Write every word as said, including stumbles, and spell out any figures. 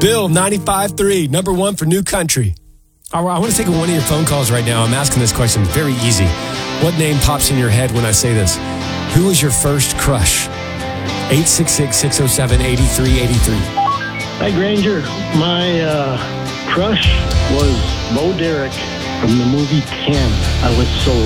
Bill, ninety-five three, number one for New Country. All right, I want to take one of your phone calls right now. I'm asking this question very easy. What name pops in your head when I say this? Who was your first crush? eight six six, six oh seven, eight three eight three. Hi, Granger. My uh, crush was Bo Derek from the movie ten. I was so